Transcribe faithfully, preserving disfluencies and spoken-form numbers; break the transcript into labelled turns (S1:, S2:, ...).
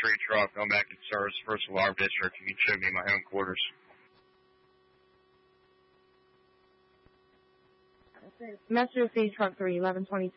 S1: three truck going back to service First Alarm District. You can show me my own quarters.
S2: Metro City Truck three, eleven twenty-two.